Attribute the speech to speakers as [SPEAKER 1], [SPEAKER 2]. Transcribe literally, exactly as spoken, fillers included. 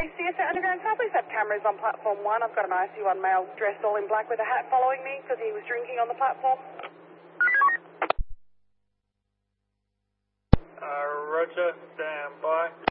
[SPEAKER 1] C S Underground, can I please have cameras on platform one? I've got an I C one male dressed all in black with a hat following me because he was drinking on the platform.
[SPEAKER 2] Uh, Roger, stand by.